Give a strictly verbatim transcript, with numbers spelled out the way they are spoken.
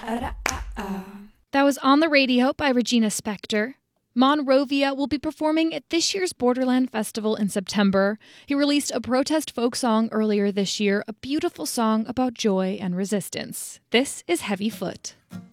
That was On the Radio by Regina Spektor. Monrovia will be performing at this year's Borderland Festival in September. He released a protest folk song earlier this year, a beautiful song about joy and resistance. This is Heavy Foot.